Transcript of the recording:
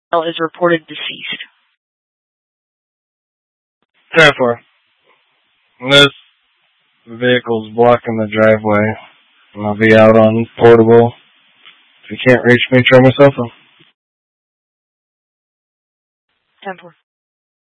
is reported deceased. 10-4. This vehicle's blocking the driveway, and I'll be out on portable. If you can't reach me, try my cell phone. 10-4.